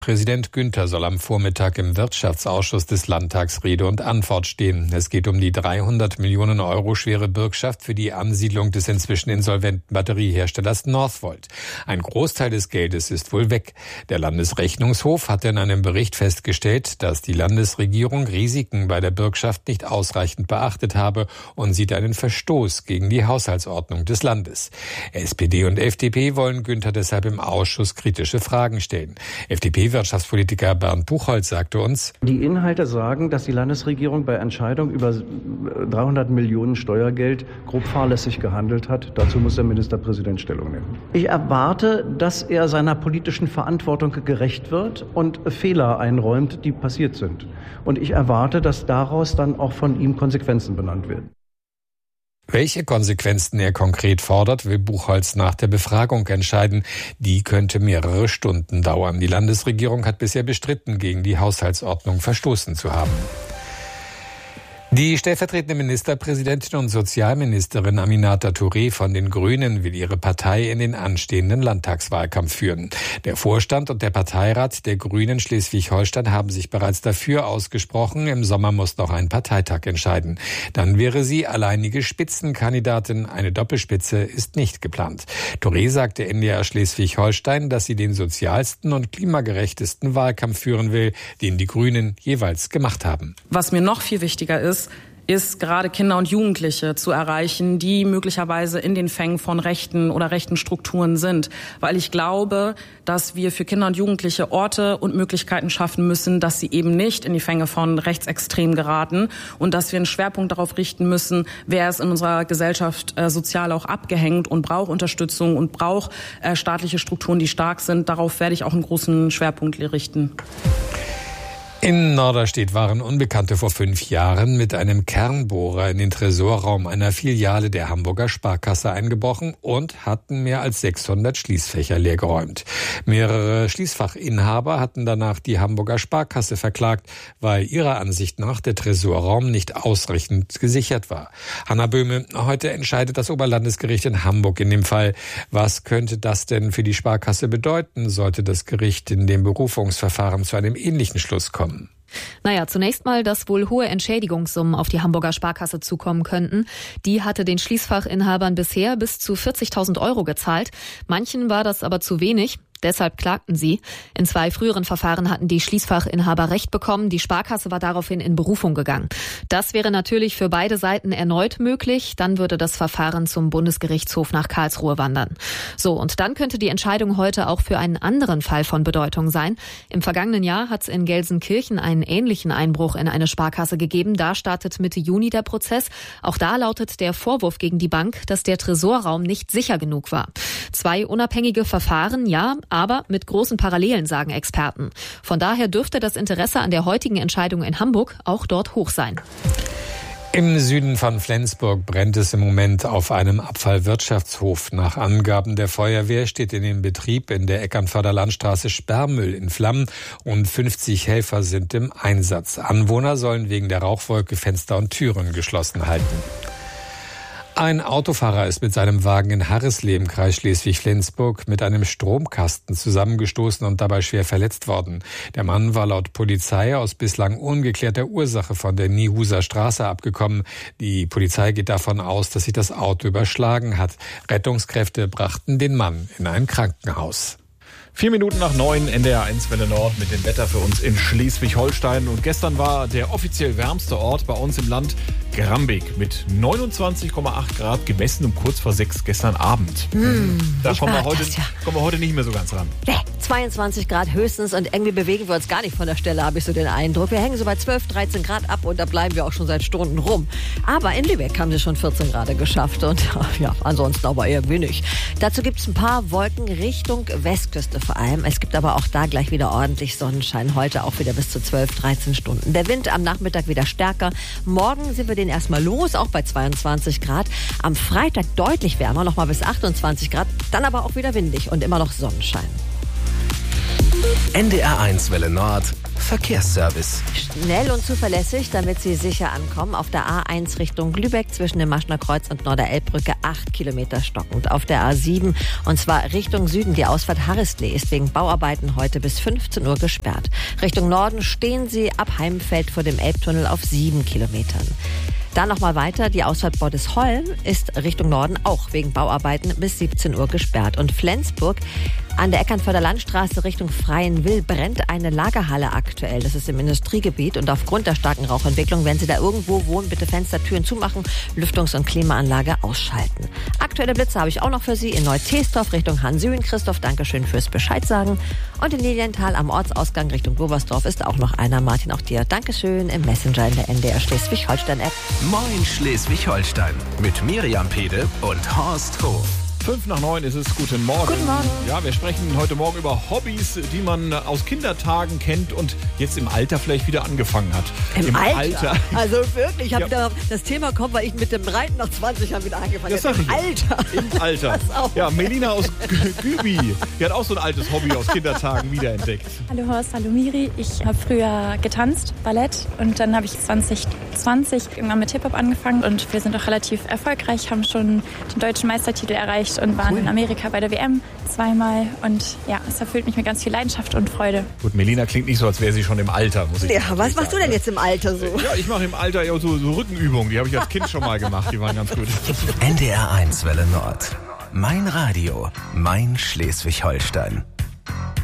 Präsident Günther soll am Vormittag im Wirtschaftsausschuss des Landtags Rede und Antwort stehen. Es geht um die 300 Millionen Euro schwere Bürgschaft für die Ansiedlung des inzwischen insolventen Batterieherstellers Northvolt. Ein Großteil des Geldes ist wohl weg. Der Landesrechnungshof hatte in einem Bericht festgestellt, dass die Landesregierung Risiken bei der Bürgschaft nicht ausreichend beachtet habe und sieht einen Verstoß gegen die Haushaltsordnung des Landes. SPD und FDP wollen Günther deshalb im Ausschuss kritische Fragen stellen. FDP-Wirtschaftspolitiker Bernd Buchholz sagte uns: Die Inhalte sagen, dass die Landesregierung bei Entscheidungen über 300 Millionen Steuergeld grob fahrlässig gehandelt hat. Dazu muss der Ministerpräsident Stellung nehmen. Ich erwarte, dass er seiner politischen Verantwortung gerecht wird und Fehler einräumt, die passiert sind. Und ich erwarte, dass daraus dann auch von ihm Konsequenzen benannt werden. Welche Konsequenzen er konkret fordert, will Buchholz nach der Befragung entscheiden. Die könnte mehrere Stunden dauern. Die Landesregierung hat bisher bestritten, gegen die Haushaltsordnung verstoßen zu haben. Die stellvertretende Ministerpräsidentin und Sozialministerin Aminata Touré von den Grünen will ihre Partei in den anstehenden Landtagswahlkampf führen. Der Vorstand und der Parteirat der Grünen Schleswig-Holstein haben sich bereits dafür ausgesprochen. Im Sommer muss noch ein Parteitag entscheiden. Dann wäre sie alleinige Spitzenkandidatin. Eine Doppelspitze ist nicht geplant. Touré sagte NDR Schleswig-Holstein, dass sie den sozialsten und klimagerechtesten Wahlkampf führen will, den die Grünen jeweils gemacht haben. Was mir noch viel wichtiger ist gerade Kinder und Jugendliche zu erreichen, die möglicherweise in den Fängen von rechten oder rechten Strukturen sind. Weil ich glaube, dass wir für Kinder und Jugendliche Orte und Möglichkeiten schaffen müssen, dass sie eben nicht in die Fänge von Rechtsextremen geraten und dass wir einen Schwerpunkt darauf richten müssen, wer ist in unserer Gesellschaft sozial auch abgehängt und braucht Unterstützung und braucht staatliche Strukturen, die stark sind. Darauf werde ich auch einen großen Schwerpunkt richten. In Norderstedt waren Unbekannte vor 5 Jahren mit einem Kernbohrer in den Tresorraum einer Filiale der Hamburger Sparkasse eingebrochen und hatten mehr als 600 Schließfächer leergeräumt. Mehrere Schließfachinhaber hatten danach die Hamburger Sparkasse verklagt, weil ihrer Ansicht nach der Tresorraum nicht ausreichend gesichert war. Hanna Böhme, heute entscheidet das Oberlandesgericht in Hamburg in dem Fall. Was könnte das denn für die Sparkasse bedeuten, sollte das Gericht in dem Berufungsverfahren zu einem ähnlichen Schluss kommen? Naja, zunächst mal, dass wohl hohe Entschädigungssummen auf die Hamburger Sparkasse zukommen könnten. Die hatte den Schließfachinhabern bisher bis zu 40.000 Euro gezahlt. Manchen war das aber zu wenig. Deshalb klagten sie. In 2 früheren Verfahren hatten die Schließfachinhaber Recht bekommen. Die Sparkasse war daraufhin in Berufung gegangen. Das wäre natürlich für beide Seiten erneut möglich. Dann würde das Verfahren zum Bundesgerichtshof nach Karlsruhe wandern. So, und dann könnte die Entscheidung heute auch für einen anderen Fall von Bedeutung sein. Im vergangenen Jahr hat es in Gelsenkirchen einen ähnlichen Einbruch in eine Sparkasse gegeben. Da startet Mitte Juni der Prozess. Auch da lautet der Vorwurf gegen die Bank, dass der Tresorraum nicht sicher genug war. 2 unabhängige Verfahren, ja, aber mit großen Parallelen, sagen Experten. Von daher dürfte das Interesse an der heutigen Entscheidung in Hamburg auch dort hoch sein. Im Süden von Flensburg brennt es im Moment auf einem Abfallwirtschaftshof. Nach Angaben der Feuerwehr steht in dem Betrieb in der Eckernförder Landstraße Sperrmüll in Flammen und 50 Helfer sind im Einsatz. Anwohner sollen wegen der Rauchwolke Fenster und Türen geschlossen halten. Ein Autofahrer ist mit seinem Wagen in Harreslee im Kreis Schleswig-Flensburg mit einem Stromkasten zusammengestoßen und dabei schwer verletzt worden. Der Mann war laut Polizei aus bislang ungeklärter Ursache von der Niehuser Straße abgekommen. Die Polizei geht davon aus, dass sich das Auto überschlagen hat. Rettungskräfte brachten den Mann in ein Krankenhaus. 4 Minuten nach 9, NDR 1 Welle Nord mit dem Wetter für uns in Schleswig-Holstein. Und gestern war der offiziell wärmste Ort bei uns im Land Grambeck mit 29,8 Grad gemessen um kurz vor 6 gestern Abend. Da kommen wir heute nicht mehr so ganz ran. 22 Grad höchstens und irgendwie bewegen wir uns gar nicht von der Stelle, habe ich so den Eindruck. Wir hängen so bei 12, 13 Grad ab und da bleiben wir auch schon seit Stunden rum. Aber in Lübeck haben sie schon 14 Grad geschafft und ja, ansonsten aber irgendwie nicht. Dazu gibt es ein paar Wolken Richtung Westküste vor allem. Es gibt aber auch da gleich wieder ordentlich Sonnenschein. Heute auch wieder bis zu 12, 13 Stunden. Der Wind am Nachmittag wieder stärker. Morgen sind wir den erstmal los, auch bei 22 Grad. Am Freitag deutlich wärmer, nochmal bis 28 Grad. Dann aber auch wieder windig und immer noch Sonnenschein. NDR1 Welle Nord Verkehrsservice. Schnell und zuverlässig, damit Sie sicher ankommen. Auf der A1 Richtung Lübeck zwischen dem Maschner Kreuz und Norderelbbrücke 8 Kilometer stockend. Auf der A7 und zwar Richtung Süden die Ausfahrt Harrislee ist wegen Bauarbeiten heute bis 15 Uhr gesperrt. Richtung Norden stehen Sie ab Heimfeld vor dem Elbtunnel auf 7 Kilometern. Dann nochmal weiter, die Ausfahrt Bordesholm ist Richtung Norden auch wegen Bauarbeiten bis 17 Uhr gesperrt. Und Flensburg an der Eckernförder Landstraße Richtung Freienwil brennt eine Lagerhalle aktuell. Das ist im Industriegebiet und aufgrund der starken Rauchentwicklung, wenn Sie da irgendwo wohnen, bitte Fenster, Türen zumachen, Lüftungs- und Klimaanlage ausschalten. Aktuelle Blitze habe ich auch noch für Sie in Neu-Teesdorf Richtung Hansühen. Christoph, Dankeschön fürs Bescheid sagen. Und in Lilienthal am Ortsausgang Richtung Doversdorf ist auch noch einer. Martin, auch dir Dankeschön im Messenger in der NDR Schleswig-Holstein-App. Moin Schleswig-Holstein mit Miriam Pede und Horst Hof. 8:55 ist es. Guten Morgen. Guten Morgen. Ja, wir sprechen heute Morgen über Hobbys, die man aus Kindertagen kennt und jetzt im Alter vielleicht wieder angefangen hat. Im Alter? Also wirklich, ich habe wieder das Thema kommt, weil ich mit dem Reiten nach 20 Jahren wieder angefangen habe. Im Alter. Im Alter. Ja, Melina aus Gübi, die hat auch so ein altes Hobby aus Kindertagen wiederentdeckt. Hallo Horst, hallo Miri. Ich habe früher getanzt, Ballett und dann habe ich 2020 irgendwann mit Hip-Hop angefangen und wir sind auch relativ erfolgreich, haben schon den deutschen Meistertitel erreicht und waren in Amerika bei der WM zweimal und ja, es erfüllt mich mit ganz viel Leidenschaft und Freude. Gut, Melina klingt nicht so, als wäre sie schon im Alter, muss ich sagen. Ja, was machst du denn jetzt im Alter so? Ja, ich mache im Alter ja so Rückenübungen, die habe ich als Kind schon mal gemacht, die waren ganz gut. NDR1 Welle Nord. Mein Radio, mein Schleswig-Holstein.